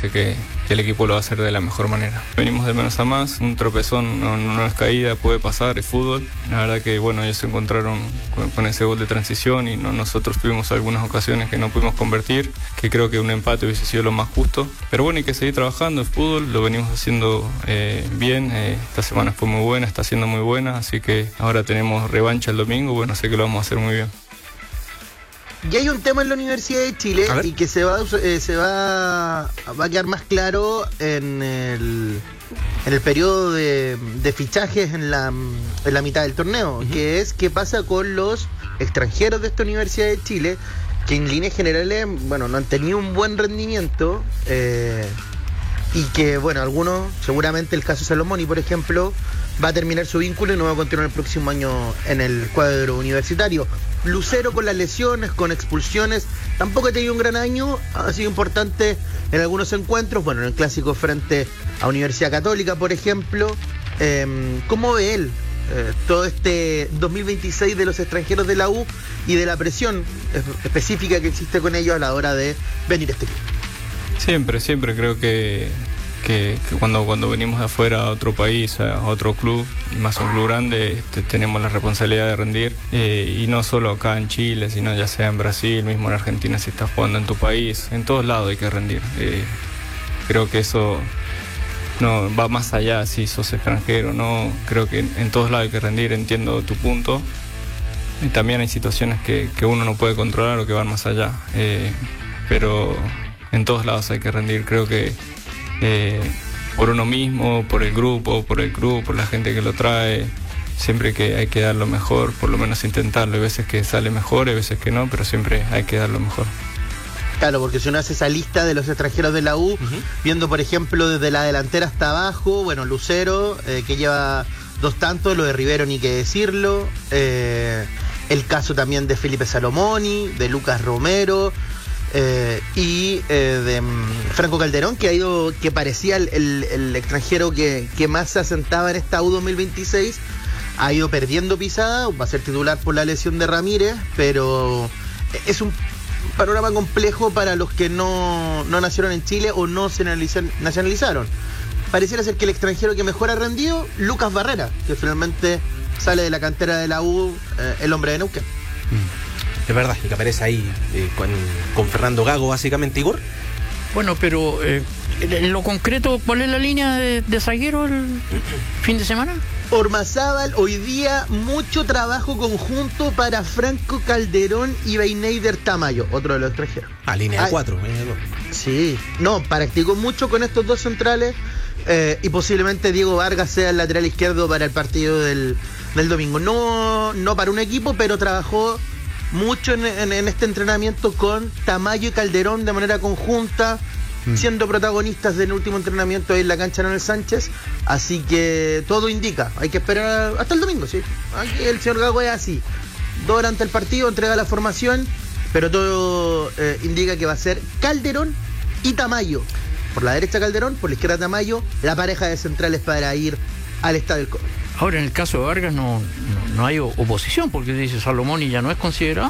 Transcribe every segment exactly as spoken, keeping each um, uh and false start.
sé que, que el equipo lo va a hacer de la mejor manera. Venimos de menos a más, un tropezón no, no es caída, puede pasar, es fútbol. La verdad que bueno, ellos se encontraron con, con ese gol de transición y no, nosotros tuvimos algunas ocasiones que no pudimos convertir, que creo que un empate hubiese sido lo más justo. Pero bueno, hay que seguir trabajando en fútbol, lo venimos haciendo eh, bien, eh, esta semana fue muy buena, está siendo muy buena, así que ahora tenemos revancha el domingo, bueno, sé que lo vamos a hacer muy bien. Y hay un tema en la Universidad de Chile y que se va eh, se va, va a quedar más claro en el, en el periodo de, de fichajes en la, en la mitad del torneo, uh-huh. que es qué pasa con los extranjeros de esta Universidad de Chile, que en líneas generales, bueno, no han tenido un buen rendimiento, eh, y que, bueno, algunos, seguramente el caso Salomoni, por ejemplo, va a terminar su vínculo y no va a continuar el próximo año en el cuadro universitario. Lucero con las lesiones, con expulsiones, tampoco ha tenido un gran año, ha sido importante en algunos encuentros, bueno, en el clásico frente a Universidad Católica, por ejemplo. Eh, ¿Cómo ve él eh, todo este dos mil veintiséis de los extranjeros de la U y de la presión específica que existe con ellos a la hora de venir a este club? Siempre, siempre creo que, que, que cuando, cuando venimos de afuera a otro país, a otro club, y más un club grande, te, tenemos la responsabilidad de rendir, eh, y no solo acá en Chile, sino ya sea en Brasil, mismo en Argentina, si estás jugando en tu país, en todos lados hay que rendir. Eh, creo que eso no va más allá si sos extranjero, no, creo que en, en todos lados hay que rendir, entiendo tu punto. Y también hay situaciones que, que uno no puede controlar o que van más allá, eh, pero en todos lados hay que rendir, creo que eh, por uno mismo, por el grupo, por el club, por la gente que lo trae, siempre que hay que dar lo mejor, por lo menos intentarlo. Hay veces que sale mejor, hay veces que no, pero siempre hay que dar lo mejor. Claro, porque si uno hace esa lista de los extranjeros de la U, uh-huh. viendo por ejemplo desde la delantera hasta abajo, bueno, Lucero, eh, que lleva dos tantos, lo de Rivero ni qué decirlo, eh, el caso también de Felipe Salomoni, de Lucas Romero, Eh, y eh, de um, Franco Calderón, que ha ido, que parecía el, el, el extranjero que, que más se asentaba en esta U dos mil veintiséis, ha ido perdiendo pisada, va a ser titular por la lesión de Ramírez, pero es un panorama complejo para los que no, no nacieron en Chile o no se nacionalizaron. Pareciera ser que el extranjero que mejor ha rendido, Lucas Barrera, que finalmente sale de la cantera de la U, eh, el hombre de Neuquén. Mm. Es verdad, y que aparece ahí eh, con, con Fernando Gago, básicamente, Igor. Bueno, pero eh, en lo concreto, ¿cuál es la línea de, de zaguero el fin de semana? Ormazábal, hoy día mucho trabajo conjunto para Franco Calderón y Beineider Tamayo, otro de los extranjeros. Ah, línea de cuatro. Sí, no, practicó mucho con estos dos centrales, eh, y posiblemente Diego Vargas sea el lateral izquierdo para el partido del, del domingo. No, no para un equipo, pero trabajó mucho en, en, en este entrenamiento con Tamayo y Calderón de manera conjunta, mm. siendo protagonistas del último entrenamiento ahí en la cancha Leonel Sánchez. Así que todo indica, hay que esperar hasta el domingo, sí. Aquí el señor Gago es así, dos horas antes del partido entrega la formación, pero todo eh, indica que va a ser Calderón y Tamayo. Por la derecha Calderón, por la izquierda Tamayo, la pareja de centrales para ir al Estadio del Cobre. Ahora, en el caso de Vargas no, no, no hay oposición, porque dice Salomoni ya no es considerado.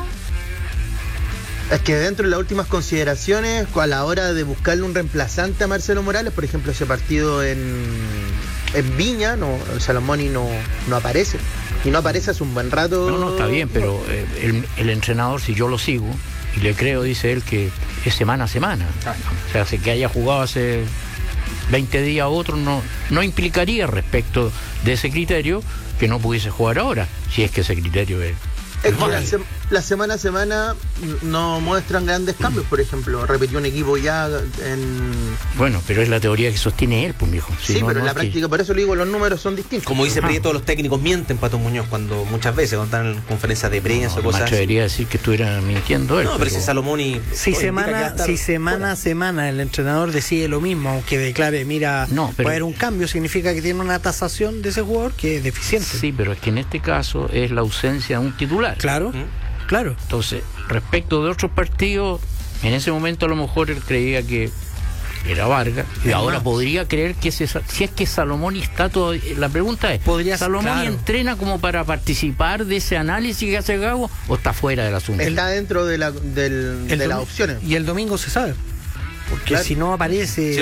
Es que dentro de las últimas consideraciones, a la hora de buscarle un reemplazante a Marcelo Morales, por ejemplo, ese partido en, en Viña, no, Salomoni no, no aparece. Y no aparece hace un buen rato. No, no, está bien, pero eh, el, el entrenador, si yo lo sigo, y le creo, dice él que es semana a semana. Ah. O sea, que haya jugado hace veinte días a otro no, no implicaría respecto de ese criterio que no pudiese jugar ahora, si es que ese criterio es... Es que la, se, la semana a semana no muestran grandes cambios. Por ejemplo, repitió un equipo ya en... Bueno, pero es la teoría que sostiene él, pues, mijo. Si sí, no, pero en no la práctica, que... por eso le digo, los números son distintos. Como dice Prieto, los técnicos mienten, Pato Muñoz, cuando muchas veces cuando están en conferencias de prensa no, o cosas así. debería decir que estuviera mintiendo él. No, pero, pero... si Salomoni... Si semana, si semana a semana el entrenador decide lo mismo, aunque declare, mira, no, pero... puede haber un cambio, significa que tiene una tasación de ese jugador que es deficiente. Sí, pero es que en este caso es la ausencia de un titular. Claro. ¿Mm? Claro. Entonces, respecto de otros partidos, en ese momento a lo mejor él creía que era Vargas, y es ahora más. Podría creer que ese, si es que Salomoni está todavía... La pregunta es, ¿podría Salomoni claro. entrena como para participar de ese análisis que hace Gago o está fuera del asunto? Está dentro de, la, del, de las opciones. Y el domingo se sabe. Porque claro. si no aparece...